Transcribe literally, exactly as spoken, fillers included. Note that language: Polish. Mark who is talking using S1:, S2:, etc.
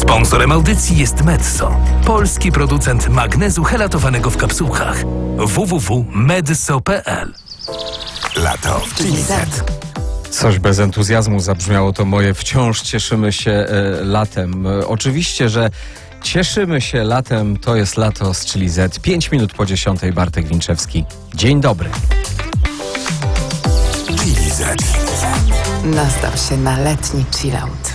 S1: Sponsorem audycji jest Medso, polski producent magnezu helatowanego w kapsułkach. w w w kropka medso kropka p l. Lato w Chili Z.
S2: Coś bez entuzjazmu zabrzmiało to moje wciąż cieszymy się e, latem. E, oczywiście, że cieszymy się latem, to jest lato z Chili Z. Pięć minut po dziesiątej, Bartek Winczewski. Dzień dobry.
S1: Chili Z.
S3: Nastaw się na letni chillout.